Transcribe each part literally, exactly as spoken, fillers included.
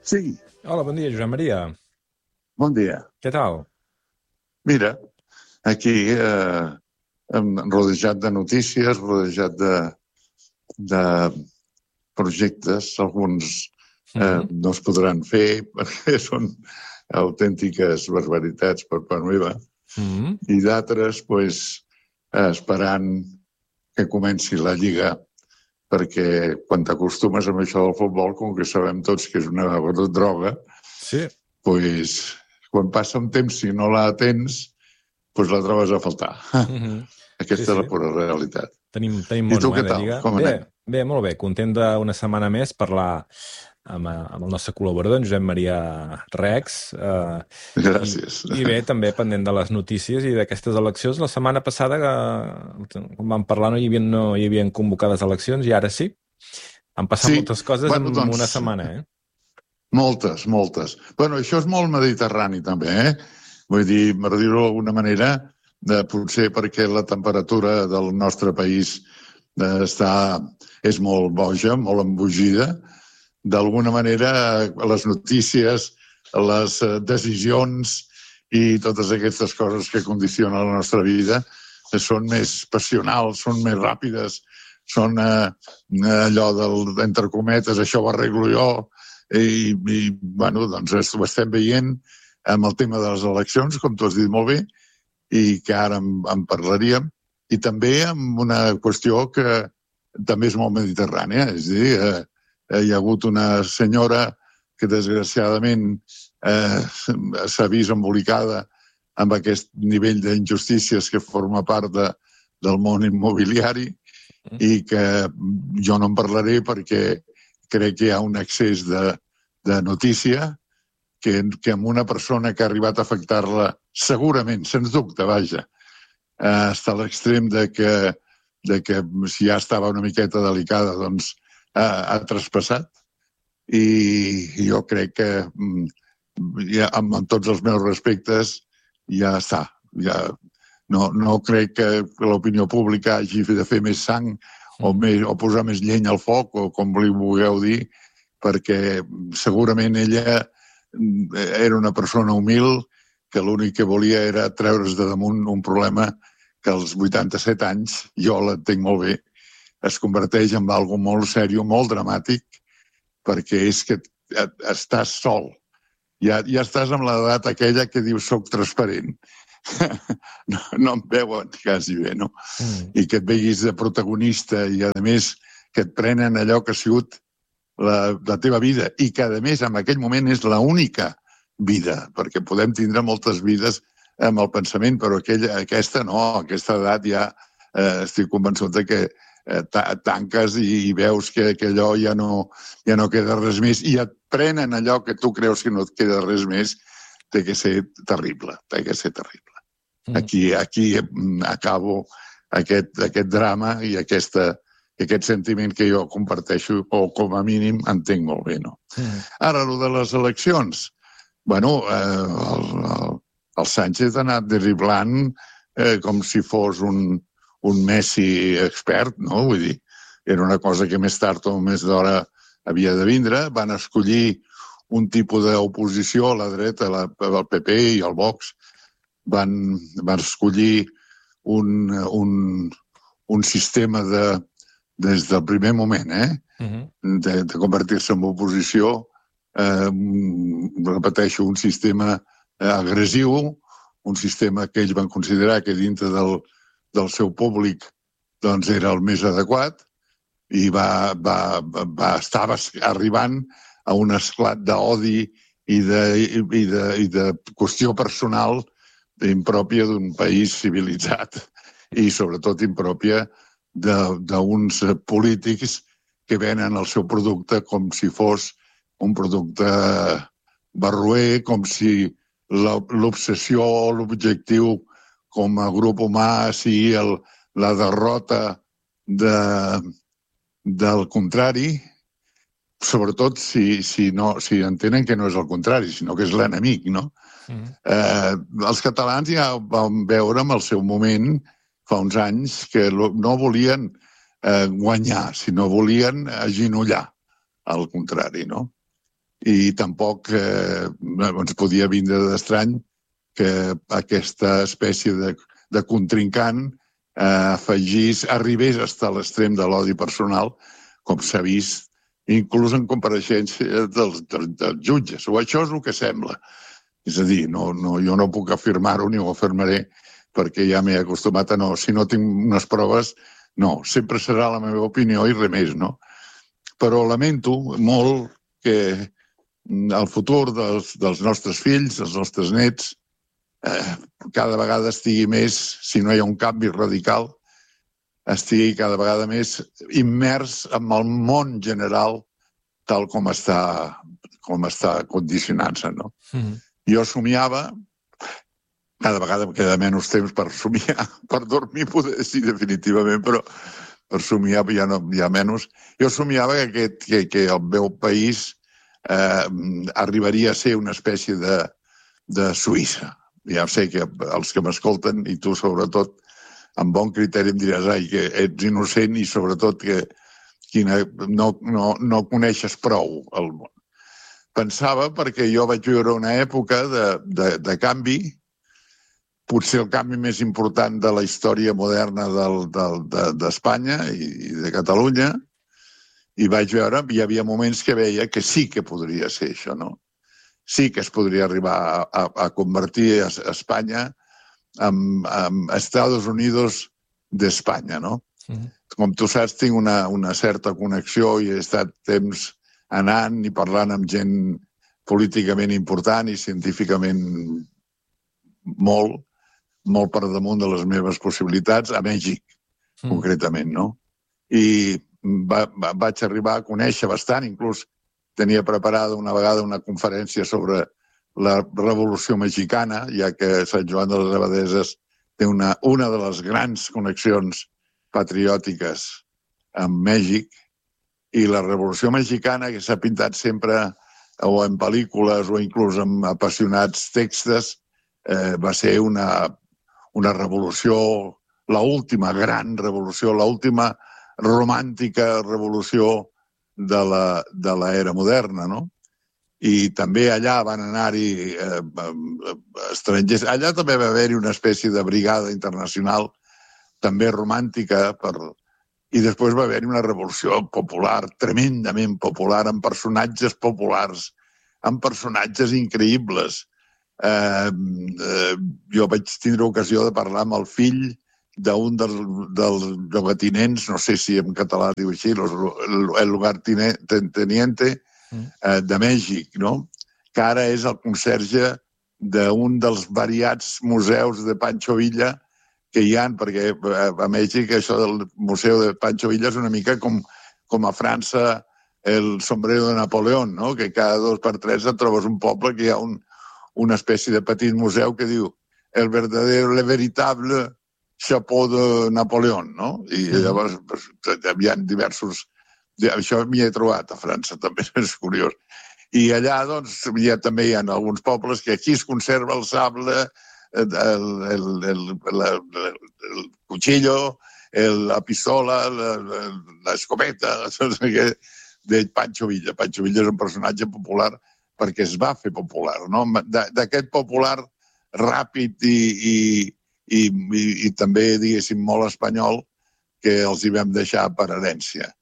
Sí, Hola, bon dia, Josep Maria. bon dia. Què tal? Mira, aquí eh, em- rodejat de notícies, rodejat de, de projectes, alguns eh, Mm. no es podran fer perquè són autèntiques barbaritats per part meva, Mm. i d'altres, pues, eh, esperant que comenci la Lliga, perquè quan t'acostumes amb això del futbol, com que sabem tots que és una droga, Sí. pues, quan passa un temps, si no la tens, pues la trobes a faltar. Mm-hmm. Sí, Aquesta és sí. la pura realitat. Tenim, tenim I tu mono, eh, què de tal? Lliga. Com Bé, anem? bé, molt bé. Content d'una setmana més parlar amb, eh, amb el nostre col·laborador, en Josep Maria Rex. Eh, i, Gràcies. I bé, també pendent de les notícies i d'aquestes eleccions. La setmana passada, que, quan vam parlar, no hi havia, no hi havia convocades eleccions i ara sí. Han passat Sí, moltes coses bueno, en una doncs, setmana, eh? moltes, moltes. Bueno, això és molt mediterrani, també, eh? Vull dir, per dir-ho d'alguna manera, de, potser perquè la temperatura del nostre país eh, està, és molt boja, molt embogida. D'alguna manera, les notícies, les eh, decisions i totes aquestes coses que condicionen la nostra vida són més passionals, són més ràpides, són eh, allò del, entre cometes, això ho arreglo jo, i, i bueno, doncs ho estem veient amb el tema de les eleccions, com tu has dit molt bé, i que ara en, en parlaríem, i també amb una qüestió que també és molt mediterrània, és a dir, eh, hi ha hagut una senyora que desgraciadament eh, s'ha vist embolicada amb aquest nivell d'injustícies que forma part de, del món immobiliari i que jo no en parlaré perquè crec que hi ha un excés de, de notícia que, que amb una persona que ha arribat a afectar-la segurament, sens dubte, vaja, eh, està a l'extrem de que, de que si ja estava una miqueta delicada, doncs ha, ha traspassat. I jo crec que ja, amb, amb tots els meus respectes ja està. Ja, no, no crec que l'opinió pública hagi de fer més sang o, més, o posar més llenya al foc, o com li vulgueu dir, perquè segurament ella era una persona humil que l'únic que volia era treure's de damunt un problema que als vuitanta-set anys, jo l'entenc molt bé, es converteix en algo molt seriós, molt dramàtic, perquè és que estàs sol. Ja, ja estàs amb l'edat aquella que dius soc transparent. no, no em veuen quasi bé, no? Mm. I que et veguis de protagonista i, a més, que et prenen allò que ha sigut la, la teva vida i que, a més, en aquell moment és l'única vida, perquè podem tindre moltes vides amb el pensament, però aquella, aquesta no, a aquesta edat ja eh, estic convençut de que eh, tanques i, i veus que, que allò ja no, ja no queda res més i et prenen allò que tu creus que no et queda res més, té que ser terrible, té que ser terrible. Mm. Aquí, aquí acabo aquest, aquest drama i aquesta, aquest sentiment que jo comparteixo, o com a mínim entenc molt bé, no? Mm. Ara, el de les eleccions, bueno, eh, el, el, el Sánchez ha anat derriblant eh, com si fos un, un Messi expert, no? Vull dir, era una cosa que més tard o més d'hora havia de vindre. Van escollir un tipus d'oposició a la dreta, la, el P P i el Vox, van, van escollir un, un, un sistema de, des del primer moment, eh? Uh-huh. de, de convertir-se en oposició, eh, repeteixo, un sistema eh, agressiu, un sistema que ells van considerar que dintre del, del seu públic doncs era el més adequat i va, va, va estar arribant a un esclat d'odi i de, i, de, i de qüestió personal impròpia d'un país civilitzat i sobretot impròpia d'uns polítics que venen el seu producte com si fos un producte barroer, com si l'obsessió o l'objectiu com a grup humà sigui el, la derrota de, del contrari, sobretot si, si, no, si entenen que no és el contrari, sinó que és l'enemic, no? Mm. Eh, els catalans ja vam veure en el seu moment, fa uns anys, que no volien eh, guanyar, sinó volien aginollar, al contrari, no? i tampoc eh, ens podia vindre d'estrany que aquesta espècie de, de contrincant eh, afegís, arribés fins a l'extrem de l'odi personal, com s'ha vist inclús en compareixences dels, dels, dels jutges. O això és el que sembla. És a dir, no, no, jo no puc afirmar-ho ni ho afirmaré perquè ja m'he acostumat a no. Si no tinc unes proves, no. Sempre serà la meva opinió i res més, no? Però lamento molt que el futur dels, dels nostres fills, dels nostres nets, eh, cada vegada estigui més, si no hi ha un canvi radical, estigui cada vegada més immers en el món general tal com està, com està condicionant-se, no? Mm-hmm. Jo somiava, cada vegada em queda menys temps per somiar, per dormir, poder sí, definitivament, però per somiar ja, no, ja menys. Jo somiava que, aquest, que, que el meu país eh, arribaria a ser una espècie de, de Suïssa. Ja sé que els que m'escolten, i tu sobretot, amb bon criteri em diràs ai, que ets innocent i sobretot que quina, no, no, no coneixes prou el món. Pensava, perquè jo vaig viure una època de, de, de canvi, potser el canvi més important de la història moderna del, del, de, d'Espanya i de Catalunya, i vaig veure, hi havia moments que veia que sí que podria ser això, no? Sí que es podria arribar a, a, a convertir a Espanya amb, amb Estats Units d'Espanya, no? Mm. Com tu saps, tinc una, una certa connexió i he estat temps anant i parlant amb gent políticament important i científicament molt, molt per damunt de les meves possibilitats, a Mèxic, mm. concretament, no? I va, va, vaig arribar a conèixer bastant, inclús tenia preparada una vegada una conferència sobre la Revolució Mexicana, ja que Sant Joan de les Abadesses té una, una de les grans connexions patriòtiques amb Mèxic, i la Revolució Mexicana, que s'ha pintat sempre o en pel·lícules o inclús en apassionats textos, eh, va ser una, una revolució, l'última gran revolució, l'última romàntica revolució de la, de l'era moderna, no? I també allà van anar-hi eh, estrangers. Allà també va haver-hi una espècie de brigada internacional, també romàntica, per... i després va haver-hi una revolució popular, tremendament popular, amb personatges populars, amb personatges increïbles. Eh, eh, jo vaig tindre ocasió de parlar amb el fill d'un dels, dels llogatinents, no sé si en català diu així, el lugarteniente, de Mèxic, no? Que ara és el conserge d'un dels variats museus de Pancho Villa que hi ha, perquè a Mèxic això del museu de Pancho Villa és una mica com, com a França el sombrero de Napoleón, no? Que cada dos per tres et trobes un poble que hi ha un, una espècie de petit museu que diu el verdadero, le veritable chapeau de Napoleón, no? I llavors pues, hi ha diversos... Això m'hi he trobat a França, també és curiós. I allà, doncs, hi ha, també hi ha alguns pobles que aquí es conserva el sable, el, el, el, el, el cuchillo, el, la pistola, l'escopeta, de Pancho Villa. Pancho Villa és un personatge popular perquè es va fer popular, no? D'aquest popular ràpid i, i, i, i, i també, diguéssim, molt espanyol que els hi vam deixar per herència.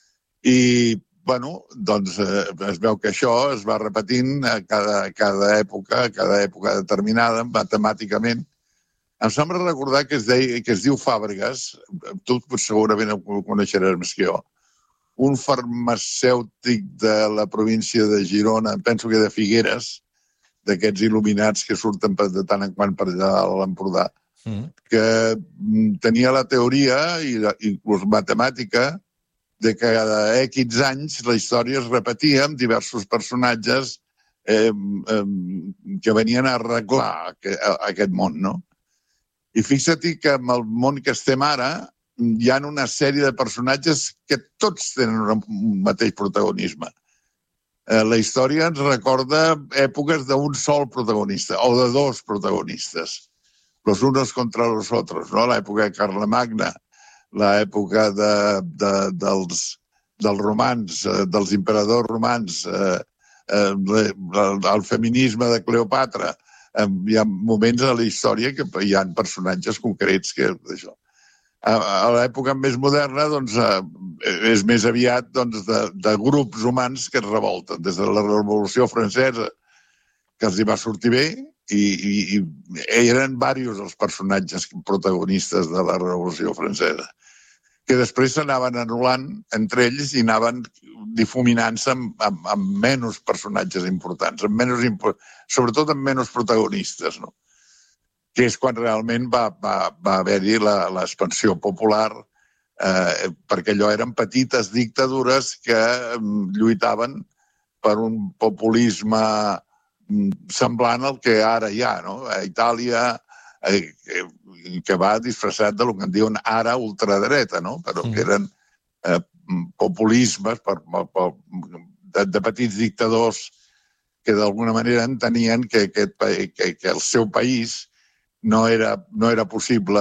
I, bueno, doncs eh, es veu que això es va repetint a cada, cada època, a cada època determinada, matemàticament. Em sembla recordar que es, deia, que es diu Fàbregas, tu segurament ho coneixeràs més que jo, un farmacèutic de la província de Girona, penso que de Figueres, d'aquests il·luminats que surten de tant en quant per allà a l'Empordà, mm. que tenia la teoria, i inclús matemàtica, de que cada X anys la història es repetia amb diversos personatges eh, eh, que venien a arreglar aquest món, no? I fixa't que en el món que estem ara hi ha una sèrie de personatges que tots tenen un mateix protagonisme. Eh, la història ens recorda èpoques d'un sol protagonista o de dos protagonistes, los unos contra los otros, no? L'època de Carlemagna, l'època de, de, dels, dels romans, dels imperadors romans, eh, el feminisme de Cleopatra. Hi ha moments a la història que hi ha personatges concrets que això. A l'època més moderna doncs, és més aviat doncs, de, de grups humans que es revolten. Des de la Revolució Francesa, que els hi va sortir bé, i, i, i eren diversos els personatges protagonistes de la Revolució Francesa, que després s'anaven anul·lant entre ells i anaven difuminant-se amb, amb, amb menys personatges importants, amb menys, sobretot amb menys protagonistes, no? Que és quan realment va, va, va haver-hi l'expansió popular, eh, perquè allò eren petites dictadures que lluitaven per un populisme semblant al que ara hi ha, no? A Itàlia, eh, que va disfressat del que en diuen ara ultradreta, no? Però que eren eh, populismes per, per, de, de petits dictadors que d'alguna manera entenien que, aquest, que, que el seu país no era, no era possible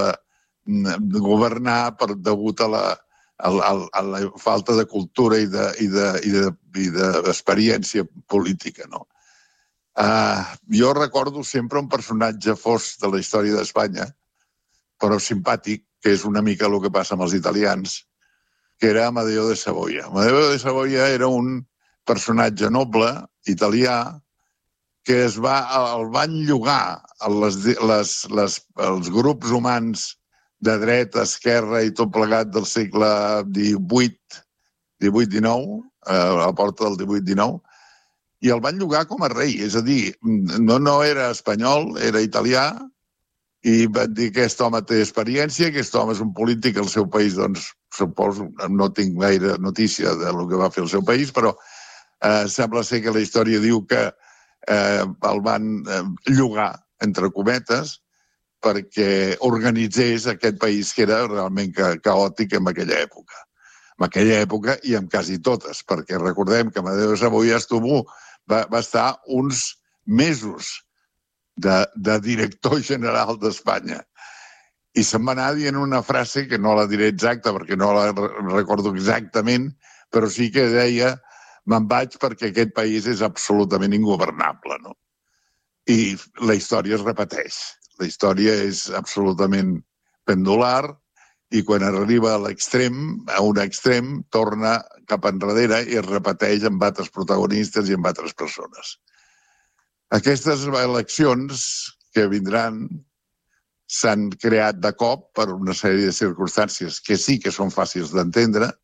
governar per degut a la, a, la, a la falta de cultura i d'experiència de, de, de política, no? Uh, jo recordo sempre un personatge fos de la història d'Espanya, però simpàtic, que és una mica el que passa amb els italians, que era Amadeo de Savoia. Amadeo de Savoia era un personatge noble, italià, que es va, el van llogar a les, les, les, els grups humans de dreta, esquerra i tot plegat del segle divuit, divuit dinou, a la porta del divuit dinou, i el van llogar com a rei. És a dir, no, no era espanyol, era italià, i van dir que aquest home té experiència, que aquest home és un polític, el seu país, doncs, suposo, no tinc gaire notícia del que va fer el seu país, però eh, sembla ser que la història diu que Eh, el van eh, llogar, entre cometes, perquè organitzés aquest país que era realment ca caòtic en aquella època. En aquella època i en quasi totes, perquè recordem que Amadeo de Savoia estuvo, va, va estar uns mesos de, de director general d'Espanya. I se'n va anar dient una frase que no la diré exacta perquè no la recordo exactament, però sí que deia: me'n vaig perquè aquest país és absolutament ingovernable, no? I la història es repeteix. La història és absolutament pendular i quan arriba a l'extrem, a un extrem, torna cap enrere i es repeteix amb altres protagonistes i amb altres persones. Aquestes eleccions que vindran s'han creat de cop per una sèrie de circumstàncies que sí que són fàcils d'entendre,